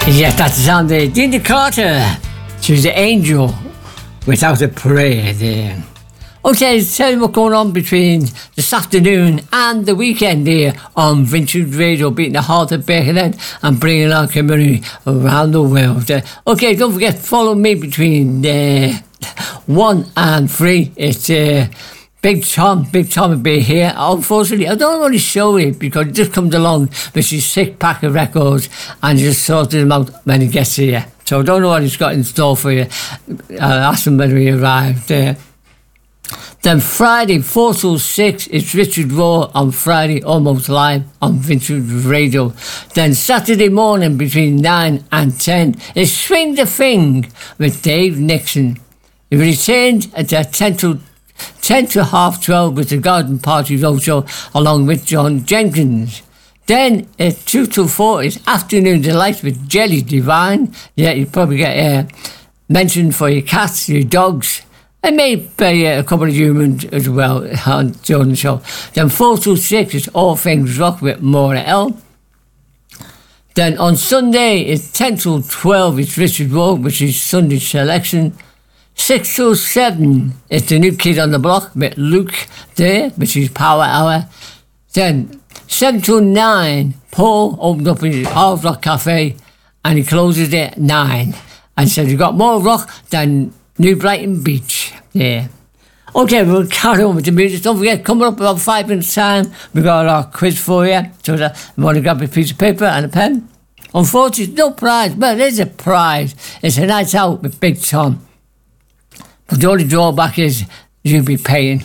Yes, that's the sound of Dina Carter. She's the angel without a prayer there. Okay, let's tell you what's going on between this afternoon and the weekend here on Vintage Radio, beating the heart of Birkenhead and bringing our community around the world. Okay, don't forget, follow me between 1 and 3. It's Big Tom will be here. Unfortunately, I don't want to show it because he just comes along with his 6-pack of records and just sorted them out when he gets here. So I don't know what he's got in store for you. I'll ask him when he arrives there. Then Friday, 4 till 6, it's Richard Raw on Friday, almost live on Vintage Radio. Then Saturday morning between 9 and 10, it's Swing the Thing with Dave Nixon. He returned at 10 to half 12 with the Garden Party Roadshow along with John Jenkins. Then at 2 till 4 is Afternoon Delight with Jelly Divine. Yeah, you probably get mentioned for your cats, your dogs, and maybe a couple of humans as well during the show. Then 4 till 6 is All Things Rock with Maura L. Then on Sunday it's 10 till 12 it's Richard Raw, which is Sunday selection. 6 till 7, it's the New Kid on the Block with Luke there, which is Power Hour. Then 7 till 9, Paul opened up his Hard Rock Cafe and he closes it at 9. And said you've got more rock than New Brighton Beach there. Okay, we'll carry on with the music. Don't forget, coming up about 5 minutes time, we've got our quiz for you. So that you want to grab a piece of paper and a pen. Unfortunately, no prize. Well, there's a prize. It's a night out with Big Tom. But the only drawback is you'll be paying.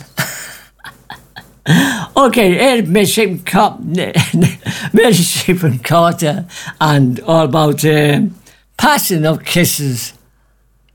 Okay, here's Mississippi Carter and all about Passing of Kisses.